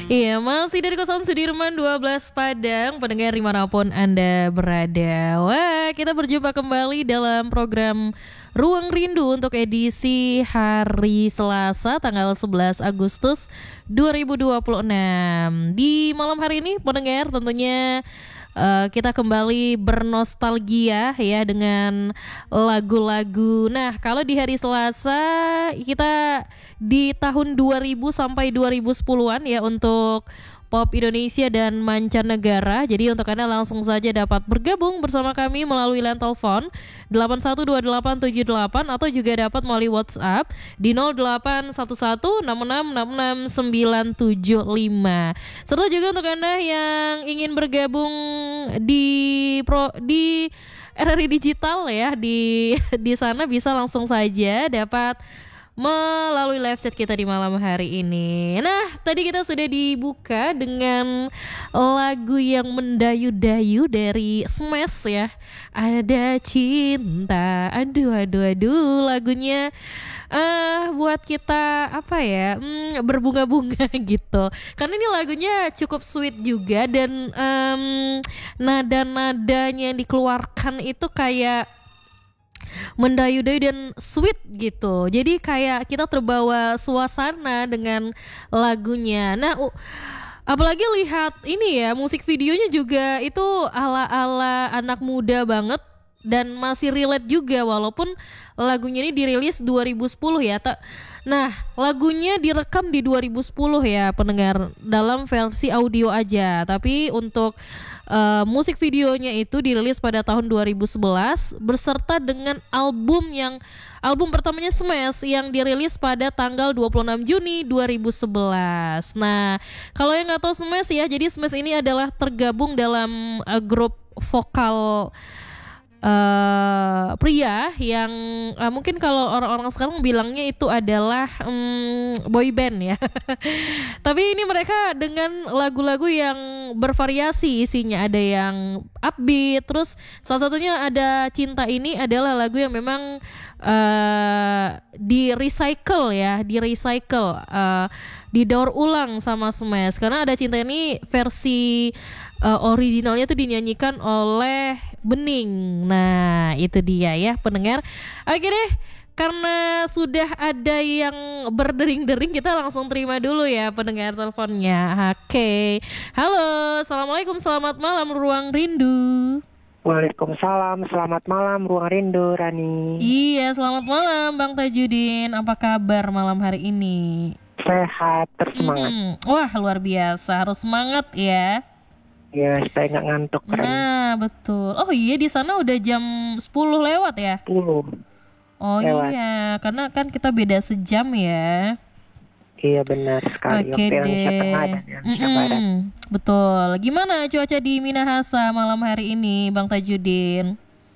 Iya, masih dari kosan Sudirman 12 Padang, pendengar dimanapun Anda berada. Wah, kita berjumpa kembali dalam program Ruang Rindu untuk edisi hari Selasa tanggal 11 Agustus 2026. Di malam hari ini, pendengar tentunya kita kembali bernostalgia ya dengan lagu-lagu. Nah, kalau di hari Selasa kita di tahun 2000 sampai 2010-an ya untuk pop Indonesia dan mancanegara. Jadi untuk Anda langsung saja dapat bergabung bersama kami melalui line telepon 812878 atau juga dapat melalui WhatsApp di 08116666975. Serta juga untuk Anda yang ingin bergabung di RRI Digital ya, di sana bisa langsung saja dapat melalui live chat kita di malam hari ini. Nah, tadi kita sudah dibuka dengan lagu yang mendayu-dayu dari Smash ya. Ada cinta. Aduh, lagunya buat kita apa ya, berbunga-bunga gitu. Karena ini lagunya cukup sweet juga dan nada-nadanya yang dikeluarkan itu kayak mendayu-dayu dan sweet gitu. Jadi kayak kita terbawa suasana dengan lagunya. Nah, apalagi lihat ini ya, musik videonya juga itu ala-ala anak muda banget dan masih relate juga walaupun lagunya ini dirilis 2010 ya. Nah, lagunya direkam di 2010 ya pendengar, dalam versi audio aja. Tapi untuk musik videonya itu dirilis pada tahun 2011 berserta dengan album pertamanya Smash yang dirilis pada tanggal 26 Juni 2011. Nah, kalau yang nggak tahu Smash ya, jadi Smash ini adalah tergabung dalam grup vokal pria yang mungkin kalau orang-orang sekarang bilangnya itu adalah boy band ya. Tapi ini mereka dengan lagu-lagu yang bervariasi isinya, ada yang upbeat, terus salah satunya ada Cinta ini adalah lagu yang memang di recycle, didaur ulang sama Smash karena ada Cinta ini versi originalnya tuh dinyanyikan oleh Bening. Nah, itu dia ya pendengar. Oke deh, karena sudah ada yang berdering-dering, kita langsung terima dulu ya pendengar teleponnya. Oke. Halo, assalamualaikum, selamat malam Ruang Rindu. Waalaikumsalam, selamat malam Ruang Rindu, Rani. Iya, selamat malam Bang Tajudin. Apa kabar malam hari ini? Sehat, tersemangat. Wah, luar biasa, harus semangat ya. Ya, supaya nggak ngantuk, Rani. Nah, betul. Oh iya, di sana udah jam 10 lewat ya? 10. Oh lewat. Iya, karena kan kita beda sejam ya. Iya benar sekali. Oke Waktu Indonesia deh. Tengah dan Indonesia Barat. Betul. Gimana cuaca di Minahasa malam hari ini, Bang Tajudin?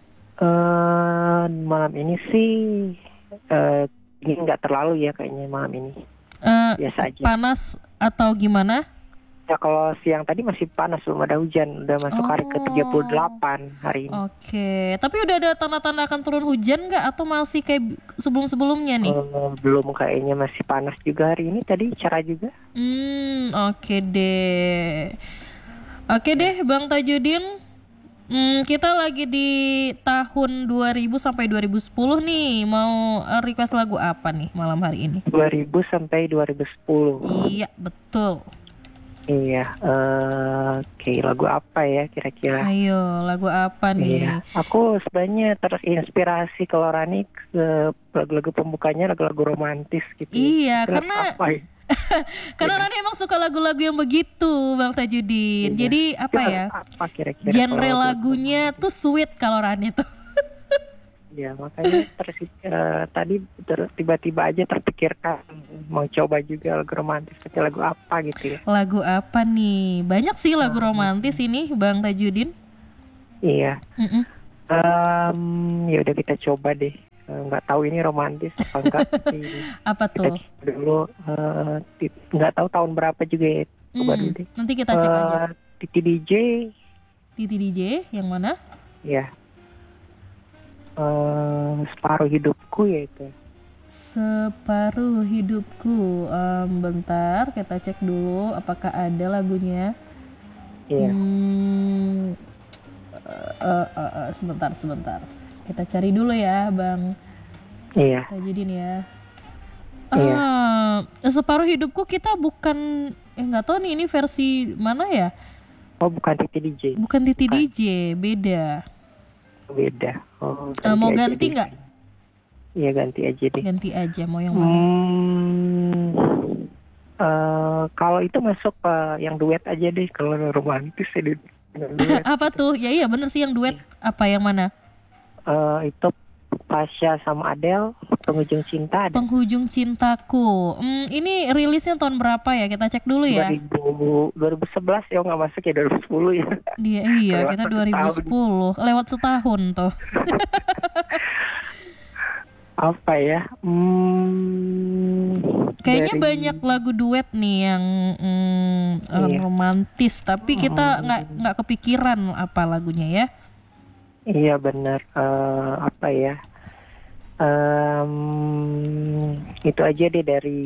Malam ini sih ini nggak terlalu ya kayaknya malam ini. Biasa aja. Panas atau gimana? Ya kalau siang tadi masih panas, belum ada hujan. Udah masuk hari ke-38 hari ini. Oke. Tapi udah ada tanda-tanda akan turun hujan nggak? Atau masih kayak sebelum-sebelumnya nih? Belum, kayaknya masih panas juga hari ini. Tadi cerah juga. Oke deh. Oke deh Bang Tajudin. Kita lagi di tahun 2000 sampai 2010 nih. Mau request lagu apa nih malam hari ini? 2000 sampai 2010. Iya, betul. Iya, oke, lagu apa ya kira-kira? Ayo, lagu apa nih? Iya, aku sebenarnya terinspirasi kalau Rani ke lagu-lagu pembukanya lagu-lagu romantis gitu. Iya, Kira karena apa ya? karena Rani emang suka lagu-lagu yang begitu, Bang Tajudin. Iya. Jadi apa Kira ya? Apa kira-kira? Genre kalau lagunya tuh sweet kalau Rani tuh. Ya makanya tadi tiba-tiba aja terpikirkan mau coba juga lagu romantis, tapi lagu apa gitu ya? Lagu apa nih? Banyak sih lagu romantis ini, Bang Tajudin. Iya. Ya udah kita coba deh. Nggak tahu ini romantis apa enggak. Apa tuh? Kita dulu nggak tahu tahun berapa juga ya. Coba dulu deh. Nanti kita cek aja. Titi DJ. Titi DJ yang mana? Ya. Separuh hidupku ya itu. Separuh hidupku. Bentar, kita cek dulu apakah ada lagunya. Iya. Sebentar. Kita cari dulu ya, Bang Iya. Tajudin ya. Iya. Separuh hidupku kita bukan, nggak tahu nih ini versi mana ya? Oh, bukan Titi DJ. Bukan Titi DJ, beda. Beda. Oh, Mau aja ganti deh. nggak? Iya, ganti aja deh. Ganti aja, mau yang mana? Kalau itu masuk yang duet aja deh, kalau romantis ya dengan duet. Apa tuh? Ya iya bener sih yang duet. Apa yang mana? Itu Pasha sama Adele, Penghujung Cinta ada. Penghujung Cintaku. Ini rilisnya tahun berapa ya? Kita cek dulu ya. 2011 ya, nggak masuk ya 2010 ya. Iya, Lewat kita 2010. setahun. Lewat setahun tuh. Apa ya? Kayaknya Dari- banyak lagu duet nih yang Iya. romantis, tapi kita nggak kepikiran apa lagunya ya. Iya benar. Apa ya? Itu aja deh dari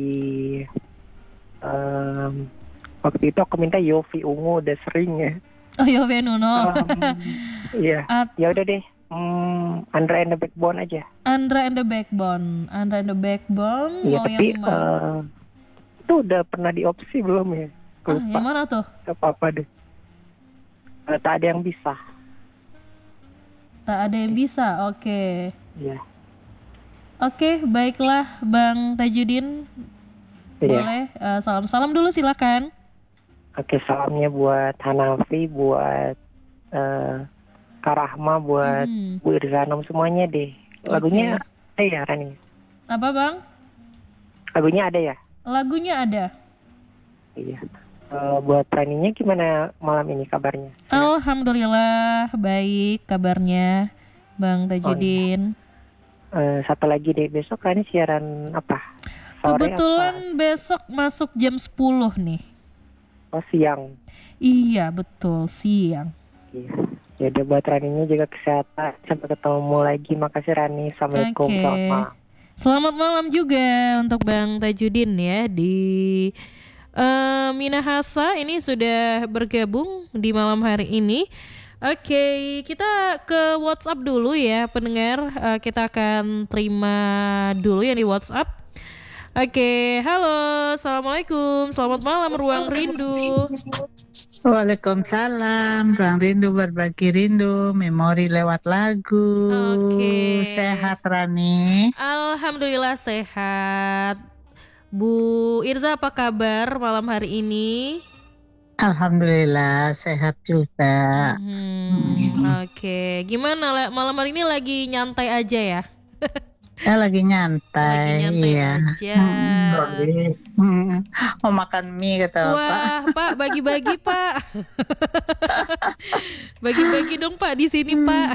waktu itu aku minta Yofi Ungu, udah sering ya. Oh ya Nuno. Iya. Ya udah deh. Andra and the Backbone aja. Andra and the Backbone. Iya, Mau tapi yang mana? itu udah pernah di opsi belum ya? Lupa. Yang mana tuh? Gak apa-apa deh. Tak ada yang bisa. Tak ada yang bisa. Oke. Iya. Oke, baiklah Bang Tajudin. Iya. Boleh salam-salam dulu silakan. Oke, salamnya buat Hanafi, buat Kak Rahma, buat Bu Irzanom semuanya deh. Lagunya ada ya, Rani? Apa Bang? Lagunya ada ya? Lagunya ada. Iya. Buat Raninya gimana malam ini kabarnya? Alhamdulillah baik kabarnya Bang Tajudin. Satu lagi deh, besok Rani siaran apa? Sore Kebetulan besok masuk jam 10 nih. apa? Oh, siang. Iya betul, siang. Iya. Ya udah, buat Raninya juga kesehatan. Sampai ketemu lagi. Makasih Rani. Assalamualaikum. Oke. Selamat malam. Selamat malam juga untuk Bang Tajudin ya di Minahasa ini sudah bergabung di malam hari ini. Oke, kita ke WhatsApp dulu ya pendengar. Kita akan terima dulu yang di WhatsApp. Oke, halo, assalamualaikum, selamat malam Ruang Rindu. Waalaikumsalam, Ruang Rindu berbagi rindu, memori lewat lagu. Oke. Sehat Rani? Alhamdulillah sehat. Bu Irza apa kabar malam hari ini? Alhamdulillah sehat juga. Oke, gimana malam hari ini lagi nyantai aja ya? Lagi nyantai, iya. aja. Mau makan mie kata Bapak. Wah, Pak, bagi-bagi, Pak. Bagi-bagi dong, Pak, di sini, Pak.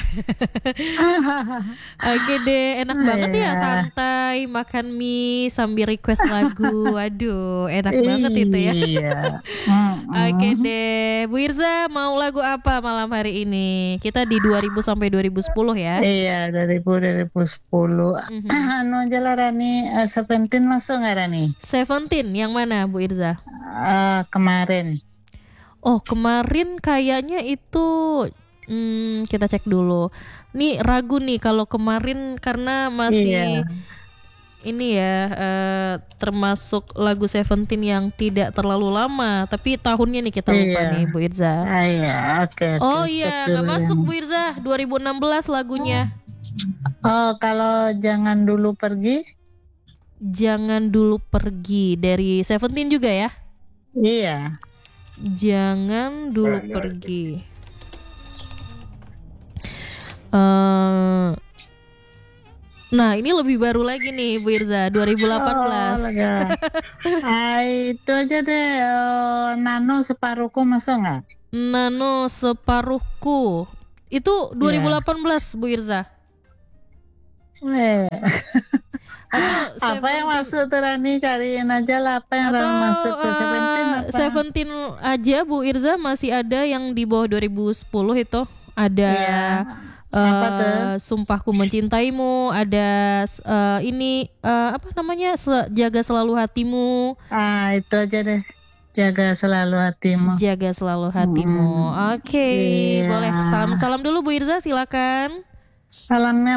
Oke deh, enak banget ya santai makan mie sambil request lagu. Waduh, enak banget itu ya. Iya. Oke deh, Bu Irza mau lagu apa malam hari ini? Kita di 2000 sampai 2010 ya. Iya, 2010. Anu aja lah Rani, Seventeen masuk nggak Rani? Seventeen yang mana Bu Irza? Kemarin. Oh kemarin kayaknya itu kita cek dulu. Nih ragu nih kalau kemarin karena masih ini ya termasuk lagu Seventeen yang tidak terlalu lama. Tapi tahunnya nih kita lupa nih Bu Irza. Iya, oke. Oh iya nggak masuk Bu Irza, 2016 lagunya. Oh, kalau jangan dulu pergi? Jangan dulu pergi dari Seventeen juga ya? Iya. Jangan dulu pergi. Nah ini lebih baru lagi nih Bu Irza, 2018. Itu aja deh. Nano separuhku masuk nggak? Nano separuhku. Itu 2018 Bu Irza. Apa yang masuk tuh Rani, cariin aja lah apa yang masuk ke Seventeen apa? Seventeen aja Bu Irza, masih ada yang di bawah 2010 itu ada Apa tuh? Sumpahku Mencintaimu, ada apa namanya, Jaga Selalu Hatimu. Itu aja deh. Jaga selalu hatimu. Jaga Selalu Hatimu. Oke, Iya. boleh salam-salam dulu Bu Irza, silakan. Salamnya